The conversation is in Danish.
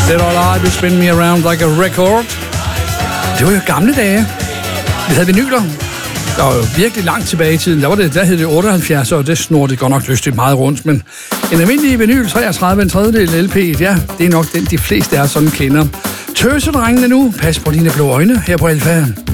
Dead or Alive, You Spin Me Around Like a Record. Det var jo gamle dage. Vi havde vinyler. Der var jo virkelig langt tilbage i tiden. Der hed det 78, og det snurrede godt nok lystigt meget rundt. Men en almindelig vinyl, 33, en tredjedel LP, ja, det er nok den, de fleste af os sådan kender. Tøsedrengene nu. Pas på dine blå øjne her på Alfa.